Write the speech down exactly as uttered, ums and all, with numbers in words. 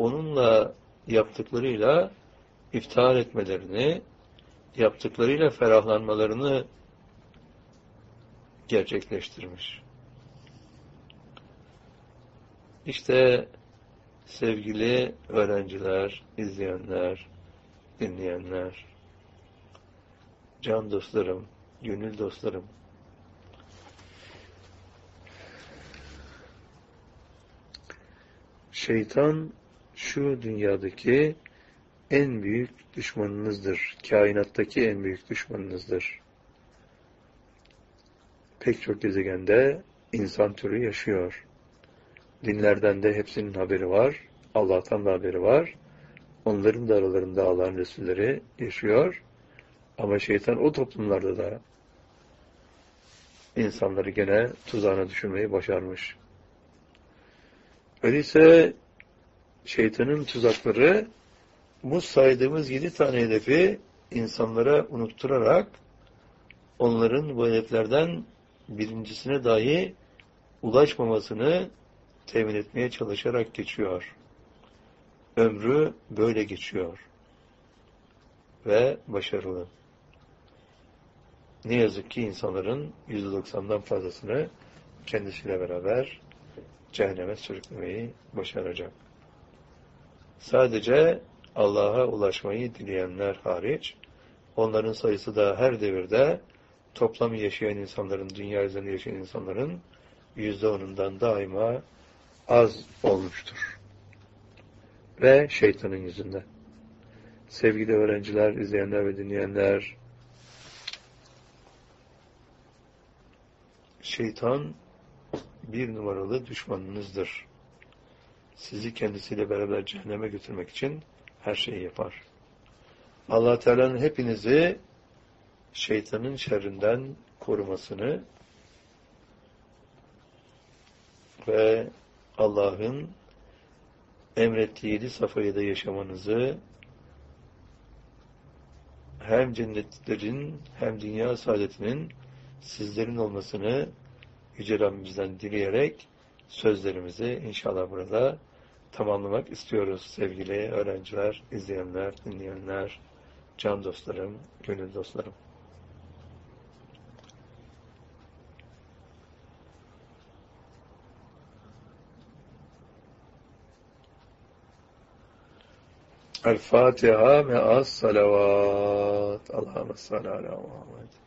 onunla yaptıklarıyla iftihar etmelerini, yaptıklarıyla ferahlanmalarını gerçekleştirmiş. İşte sevgili öğrenciler, izleyenler, dinleyenler, can dostlarım, gönül dostlarım, şeytan şu dünyadaki en büyük düşmanınızdır. Kainattaki en büyük düşmanınızdır. Pek çok gezegende insan türü yaşıyor. Dinlerden de hepsinin haberi var. Allah'tan da haberi var. Onların da aralarında Allah'ın Resulleri yaşıyor. Ama şeytan o toplumlarda da insanları gene tuzağına düşürmeyi başarmış. Öyleyse şeytanın tuzakları bu saydığımız yedi tane hedefi insanlara unutturarak onların bu hedeflerden birincisine dahi ulaşmamasını temin etmeye çalışarak geçiyor. Ömrü böyle geçiyor. Ve başarılı. Ne yazık ki insanların yüzde doksandan fazlasını kendisiyle beraber cehenneme sürüklemeyi başaracak. Sadece Allah'a ulaşmayı dileyenler hariç, onların sayısı da her devirde toplam yaşayan insanların, dünya üzerinde yaşayan insanların yüzde onundan daima az olmuştur. Ve şeytanın yüzünden. Sevgili öğrenciler, izleyenler ve dinleyenler, şeytan bir numaralı düşmanınızdır. Sizi kendisiyle beraber cehenneme götürmek için her şeyi yapar. Allah Teala'nın hepinizi şeytanın şerrinden korumasını ve Allah'ın emrettiği yedi safhayı da yaşamanızı hem cennetlerin hem dünya saadetinin sizlerin olmasını Yüce Rabbimizden dileyerek sözlerimizi inşallah burada tamamlamak istiyoruz sevgili öğrenciler, izleyenler, dinleyenler, can dostlarım, gönül dostlarım. El Fatiha me'as salavat. Allahümme salli ala Muhammed.